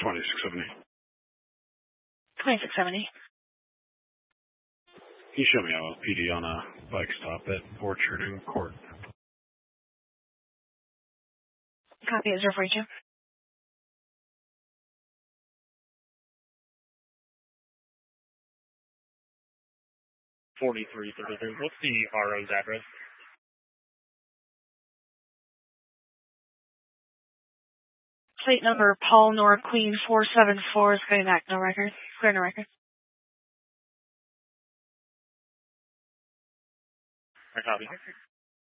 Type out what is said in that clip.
2670. 2670. Can you show me a PD on a bike stop at Orchard and Court? Copy, is referred to. $43.33. What's the RO's address? Plate number Paul Nor Queen 474 is going back. No record. Clear no record. I copy.